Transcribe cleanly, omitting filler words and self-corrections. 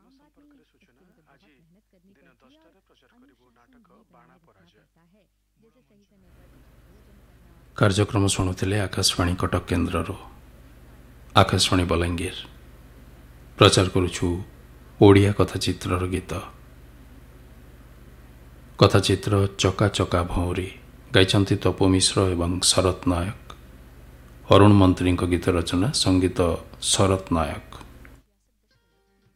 ଆମ ସମ୍ପର୍କରେ ସୂଚନା ଆଜି ଦିନ 10ଟାରେ ପ୍ରଚାର କରିବୁ ନାଟକ ବାଣା ପରାଜୟ। କାର୍ଯ୍ୟକ୍ରମ ଶୁଣୁଥିଲେ ଆକାଶବାଣୀ କଟକ କେନ୍ଦ୍ରରୁ। ଆକାଶବାଣୀ ବଲାଙ୍ଗୀର ପ୍ରଚାର କରୁଛୁ ଓଡ଼ିଆ କଥାଚିତ୍ରର ଗୀତ। କଥାଚିତ୍ର ଚକା ଚକା ଭଉଁରୀ ଗାଇଛନ୍ତି ତପୁ ମିଶ୍ର ଏବଂ ଶରତ ନାୟକ। ଅରୁଣ ମନ୍ତ୍ରୀଙ୍କ ଗୀତ ରଚନା, ସଙ୍ଗୀତ ଶରତ ନାୟକ।